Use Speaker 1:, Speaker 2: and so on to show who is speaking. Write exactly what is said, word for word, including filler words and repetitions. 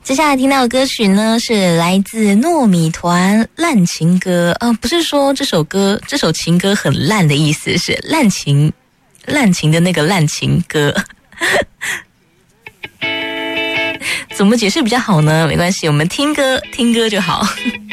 Speaker 1: 接下来听到的歌曲呢，是来自糯米团《烂情歌》啊、呃，不是说这首歌这首情歌很烂的意思，是滥情滥情的那个滥情歌。怎么解释比较好呢？没关系，我们听歌听歌就好。